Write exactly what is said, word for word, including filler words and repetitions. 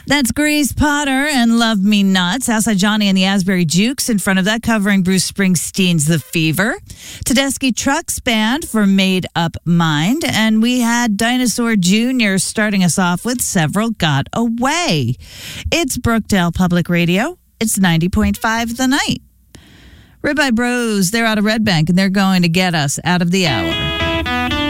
That's Grace Potter and Love Me Not. Southside Johnny and the Asbury Jukes in front of that, covering Bruce Springsteen's The Fever. Tedeschi Trucks Band for Made Up Mind. And we had Dinosaur Junior starting us off with Several Got Away. It's Brookdale Public Radio. It's ninety point five The Night. Ribeye Bros, they're out of Red Bank, and they're going to get us out of the hour.